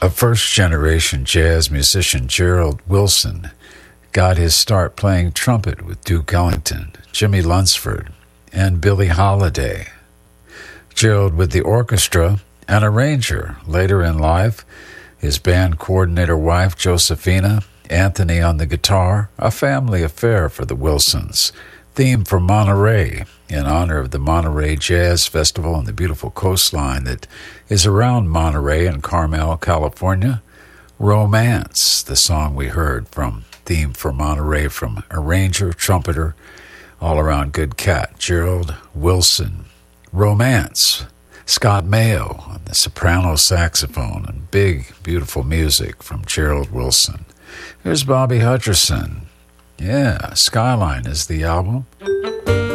A first-generation jazz musician, Gerald Wilson, got his start playing trumpet with Duke Ellington, Jimmy Lunsford, and Billie Holiday. Gerald with the orchestra, an arranger later in life, his band coordinator wife, Josephina, Anthony on the guitar, a family affair for the Wilsons. Theme for Monterey, in honor of the Monterey Jazz Festival and the beautiful coastline that is around Monterey and Carmel, California. Romance, the song we heard from Theme for Monterey from arranger, trumpeter, all-around good cat, Gerald Wilson. Romance, Scott Mayo on the soprano saxophone, and big, beautiful music from Gerald Wilson. Here's Bobby Hutcherson. Yeah, Skyline is the album.